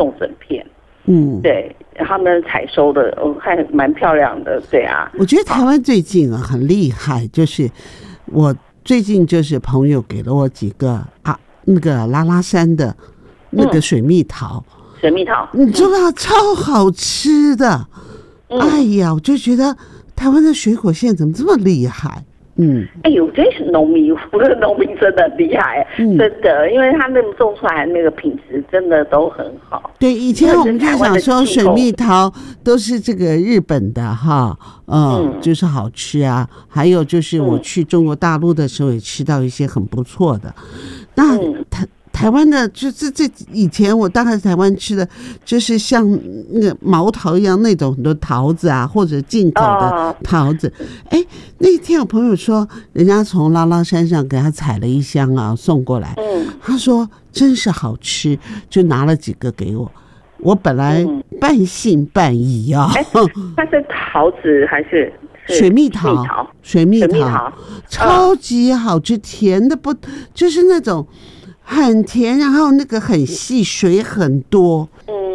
送整片。 对， 他们采收的我看蛮漂亮的。对啊， 我觉得台湾最近很厉害，就是我最近就是朋友给了我几个那个拉拉山的那个水蜜桃，你知道超好吃的。哎呀，我就觉得台湾的水果现在怎么这么厉害？ 我觉得农民真的厉害，真的，因为他们种出来那个品质真的都很好。 对，以前我们就想说水蜜桃都是这个日本的哈，就是好吃啊。还有就是我去中国大陆的时候也吃到一些很不错的。那台湾的就是这以前我大概台湾吃的就是像那个毛桃一样那种很多桃子啊，或者进口的桃子。那天有朋友说人家从拉拉山上给他采了一箱啊送过来，他说真是好吃，就拿了几个给我。我本来半信半疑啊。 它是桃子还是水蜜桃？水蜜桃超级好吃，甜的不就是那种很甜，然后那个很细，水很多。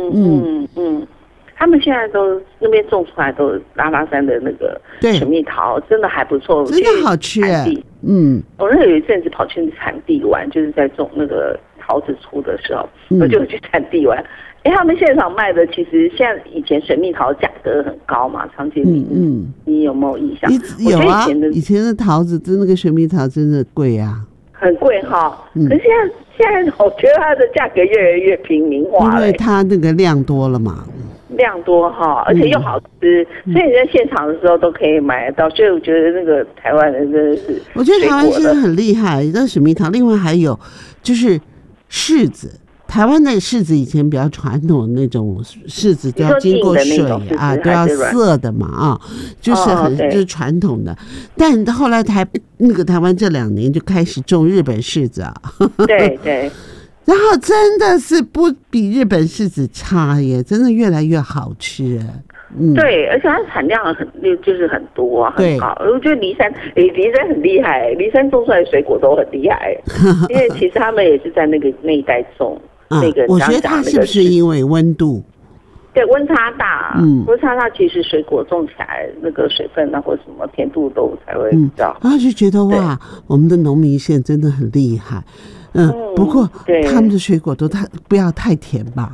他们现在都那边种出来都拉拉山的那个水蜜桃，真的还不错， 真的好吃。 我那有一阵子跑去产地玩，就是在种那个桃子出的时候，我就去产地玩。他们现场卖的其实现在以前水蜜桃价格很高嘛，常见你有没有印象？ 有啊，以前的桃子那个水蜜桃真的贵啊。 很贵哈，可是现在我觉得它的价格越来越平民化了， 因为它那个量多了嘛， 量多哈，而且又好吃，所以你在现场的时候都可以买得到。所以我觉得那个台湾人真的是， 我觉得台湾现在很厉害，这水蜜桃，另外还有就是柿子。台湾的柿子以前比较传统的那种柿子都要经过水啊，都要涩的嘛就是传统的。但后来台湾这2年就开始种日本柿子啊， 对， 然后真的是不比日本柿子差耶，真的越来越好吃。 对，而且它产量就是很多啊，很高。我觉得梨山很厉害，梨山种出来的水果都很厉害，因为其实他们也是在那一带种。 我觉得它是不是因为温度？ 对，温差大，温差大，其实水果种起来那个水分啊或什么甜度都才会比较。 然后就觉得哇，我们的农民现在真的很厉害。不过他们的水果都不要太甜吧。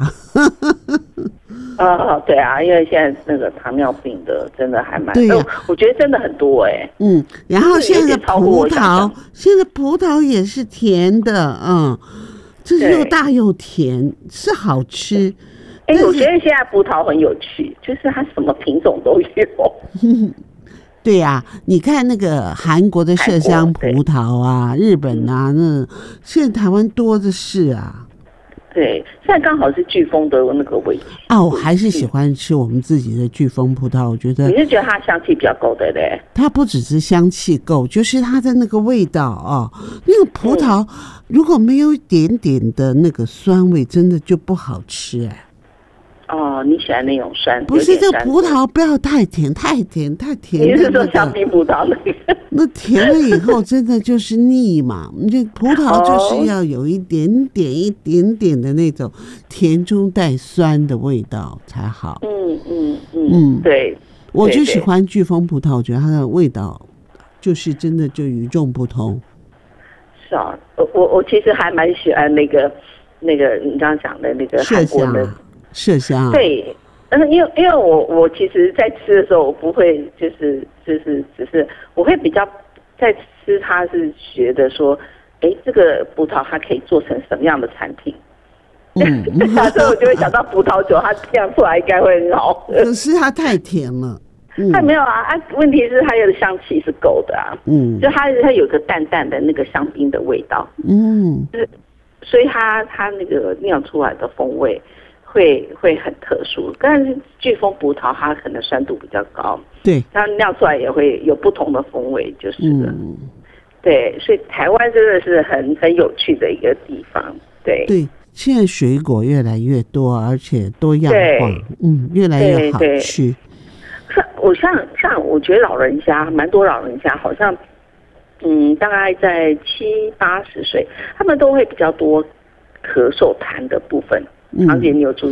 对啊，因为现在那个糖尿病的真的还蛮多，我觉得真的很多然后现在的葡萄也是甜的，就是又大又甜，是好吃。 我觉得现在葡萄很有趣，就是它什么品种都有。 对呀，你看那个韩国的麝香葡萄啊，日本啊，那现在台湾多的是啊。 对，现在刚好是飓风的那个位置我还是喜欢吃我们自己的飓风葡萄。我觉得你是觉得它香气比较够的嘞？ 它不只是香气够，就是它的那个味道那个葡萄如果没有一点点的那个酸味，真的就不好吃你喜欢那种酸？ 不是，这葡萄不要太甜，太甜。 你是说香槟葡萄那甜了以后真的就是腻嘛。这葡萄就是要有一点点的那种甜中带酸的味道才好。 对， 我就喜欢飓风葡萄，我觉得它的味道就是真的就与众不同。 是啊，我其实还蛮喜欢那个你刚刚讲的那个韩国的麝香。 对，因为我其实在吃的时候，我不会就是只是我会比较在吃它是觉得说，这个葡萄它可以做成什么样的产品？所以我就会想到葡萄酒，它酿出来应该会很好喝。 可是它太甜了。 它没有问题是它的香气是够的就它有个淡淡的那个香槟的味道。所以它那个酿出来的风味会很特殊，但是飓风葡萄它可能酸度比较高， 对， 它酿出来也会有不同的风味，就是了。对，所以台湾真的是很有趣的一个地方。对， 现在水果越来越多，而且多样化，越来越好吃。像我觉得蛮多老人家好像，大概在70-80岁，他们都会比较多咳嗽痰的部分。常姐，你有注意